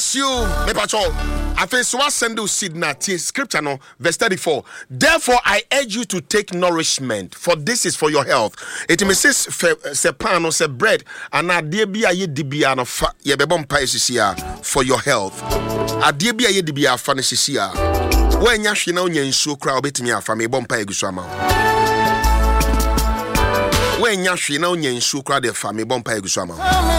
bless you. Me pacho. I feel so I send you seed na scripture no verse 34. Therefore I urge you to take nourishment, for this is for your health. It me says se pan or se bread and adie bi aye dibia no fa ye be bom pa esisia for your health. Adie bi aye dibia fa no sisia. When nya hwe na onya nsuo kra obetimi afa me bom pa egusu ama. When nya hwe na onya nsuo kra de fa me bom pa egusu ama.